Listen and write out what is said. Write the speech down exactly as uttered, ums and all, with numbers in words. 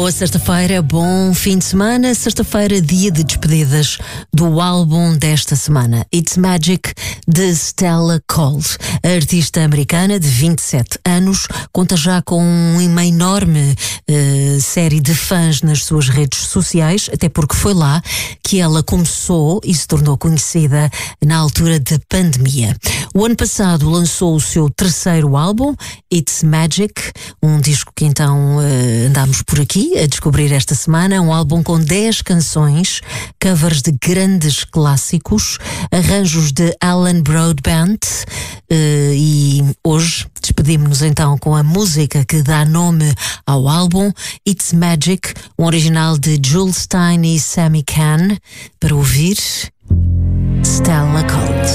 Boa sexta-feira, bom fim de semana. Sexta-feira, dia de despedidas do álbum desta semana, It's Magic, de Stella Cole. A artista americana de vinte e sete anos conta já com uma enorme uh, série de fãs nas suas redes sociais, até porque foi lá que ela começou e se tornou conhecida na altura da pandemia. O ano passado lançou o seu terceiro álbum, It's Magic, um disco que então uh, andámos por aqui a descobrir esta semana, um álbum com dez canções, covers de grandes clássicos, arranjos de Alan Broadbent, uh, e hoje despedimos-nos então com a música que dá nome ao álbum, It's Magic, um original de Jules Styne e Sammy Cahn, para ouvir Stella Cole.